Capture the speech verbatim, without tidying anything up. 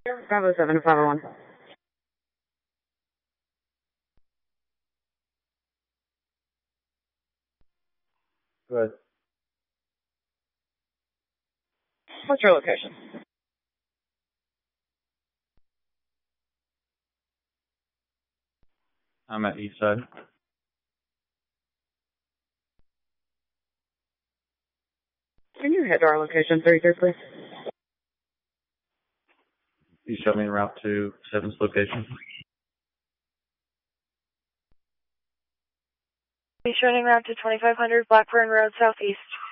Bravo seven to five oh one. Go ahead. What's your location? I'm at East Side. Can you head to our location thirty-three, please? You show me en route to seven's location. Be turning route to twenty-five hundred Blackburn Road Southeast.